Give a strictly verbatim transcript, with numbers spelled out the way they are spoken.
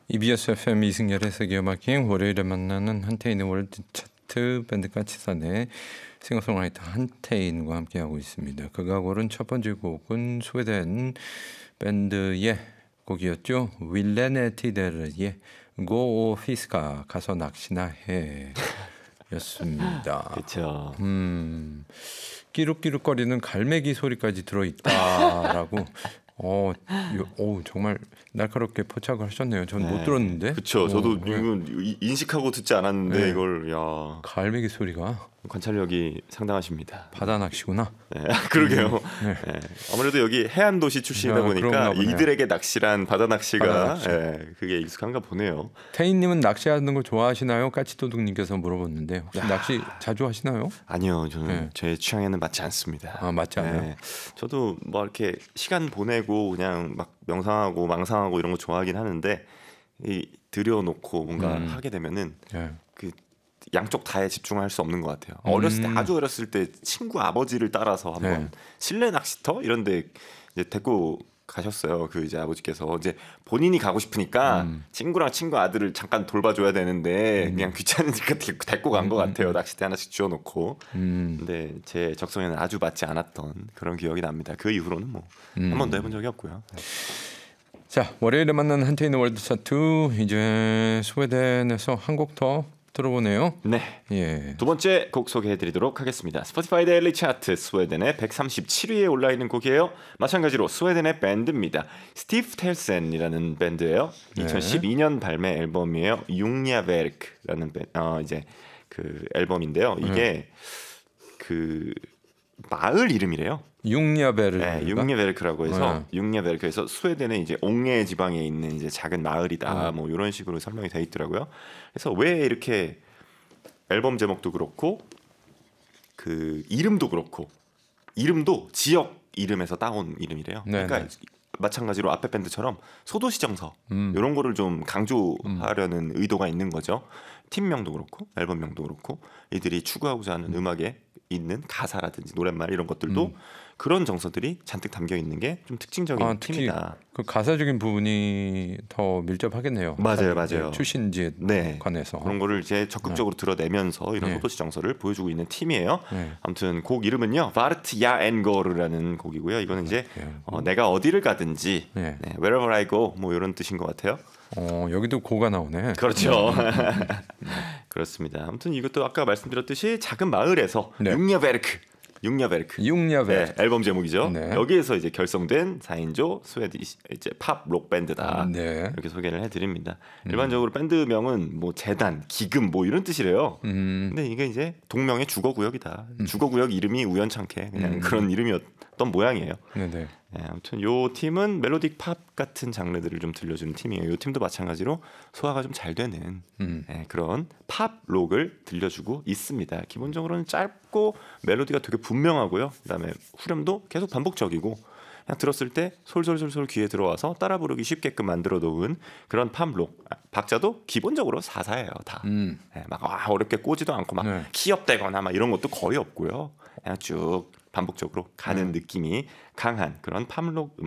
이비에스 에프엠 이승열의 세계음악 여행 월요일에 만나는 한태인의 월드 차트 밴드 까치산의 싱어송라이터 한태인과 함께하고 있습니다. 그가 고른 첫 번째 곡은 스웨덴 밴드의 곡이었죠. 윌레네티데르의 고 피스카 가서 낚시나 해 였습니다. 그렇죠. 음, 끼룩끼룩거리는 갈매기 소리까지 들어있다라고 어, 오, 정말 날카롭게 포착을 하셨네요. 전 못 네. 들었는데. 그렇죠. 저도 네. 이건 인식하고 듣지 않았는데 네. 이걸 야 갈매기 소리가 관찰력이 상당하십니다. 바다 낚시구나. 네. 그러게요. 네. 네. 아무래도 여기 해안 도시 출신이다 아, 보니까 보네요. 이들에게 낚시란 바다 낚시가 바다 낚시. 네. 그게 익숙한가 보네요. 태인님은 낚시하는 걸 좋아하시나요? 까치도둑님께서 물어봤는데 혹시 야. 낚시 자주 하시나요? 아니요, 저는 네. 제 취향에는 맞지 않습니다. 아, 맞지 않아요? 네. 저도 뭐 이렇게 시간 보내고 그냥 막 명상하고 망상하고 이런 거 좋아하긴 하는데 이 들여놓고 뭔가 음. 하게 되면은 네. 그 양쪽 다에 집중할 수 없는 것 같아요. 음. 어렸을 때 아주 어렸을 때 친구 아버지를 따라서 한번 네. 실내 낚시터 이런데 이제 데리고 가셨어요. 그 이제 아버지께서 이제 본인이 가고 싶으니까 음. 친구랑 친구 아들을 잠깐 돌봐줘야 되는데 음. 그냥 귀찮으니까 데- 데리고 간 것 음, 음, 같아요. 음. 낚싯대 하나씩 쥐어놓고. 음. 근데 제 적성에는 아주 맞지 않았던 그런 기억이 납니다. 그 이후로는 뭐 한 음. 번도 해본 적이 없고요. 자, 월요일에 만나는 한태인의 월드 차트 이제 스웨덴에서 한 곡 더 들어보네요. 네. 예. 두 번째 곡 소개해드리도록 하겠습니다. 스포티파이 데일리 차트 스웨덴의 백삼십칠 위에 올라있는 곡이에요. 마찬가지로 스웨덴의 밴드입니다. 스티브 텔센이라는 밴드예요. 네. 이천십이 년 발매 앨범이에요. 융야베르크라는 밴, 어, 이제 그 앨범인데요. 이게 네. 그 마을 이름이래요. 융야베르. 네, 융야베르크라고 해서 네. 융야베르크에서 스웨덴의 이제 옹해 지방에 있는 이제 작은 마을이다. 네. 뭐 이런 식으로 설명이 돼 있더라고요. 그래서 왜 이렇게 앨범 제목도 그렇고 그 이름도 그렇고 이름도 지역 이름에서 따온 이름이래요. 네, 그러니까 네. 마찬가지로 앞에 밴드처럼 소도시 정서 음. 이런 거를 좀 강조하려는 의도가 있는 거죠. 팀명도 그렇고 앨범명도 그렇고 이들이 추구하고자 하는 음악에 있는 가사라든지 노랫말 이런 것들도 음. 그런 정서들이 잔뜩 담겨 있는 게 좀 특징적인 아, 특히 팀이다. 그 가사적인 부분이 더 밀접하겠네요. 맞아요, 맞아요. 출신지에 네. 관해서. 그런 거를 이제 적극적으로 드러내면서 이런 네. 소도시 정서를 보여주고 있는 팀이에요. 네. 아무튼 곡 이름은요, 바르트 야 앤거르라는 곡이고요. 이거는 이제 어, 내가 어디를 가든지 네. 네, wherever I go 뭐 이런 뜻인 것 같아요. 어, 여기도 고가 나오네. 그렇죠. 그렇습니다. 아무튼 이것도 아까 말씀드렸듯이 작은 마을에서 네. 융야베르크, 융야베르크. 융야베르. 네, 앨범 제목이죠. 네. 여기에서 이제 결성된 사 인조 스웨디시 이제 팝 록 밴드다. 네. 이렇게 소개를 해드립니다. 일반적으로 밴드명은 뭐 재단, 기금 뭐 이런 뜻이래요. 음. 근데 이게 이제 동명의 주거구역이다. 주거구역 이름이 우연찮게 그냥 음. 그런 이름이었던 모양이에요. 네네. 네, 아무튼 요 팀은 멜로딕 팝 같은 장르들을 좀 들려주는 팀이에요. 요 팀도 마찬가지로 소화가 좀 잘 되는 음. 네, 그런 팝 록을 들려주고 있습니다. 기본적으로는 짧고 멜로디가 되게 분명하고요. 그다음에 후렴도 계속 반복적이고 그냥 들었을 때 솔솔솔솔 귀에 들어와서 따라 부르기 쉽게끔 만들어 놓은 그런 팝 록. 박자도 기본적으로 사사예요, 다. 음. 네, 막 와, 어렵게 꼬지도 않고 막 네. 키업되거나 막 이런 것도 거의 없고요. 그냥 쭉 반복적으로 가는 네. 느낌이 강한 그런 팝록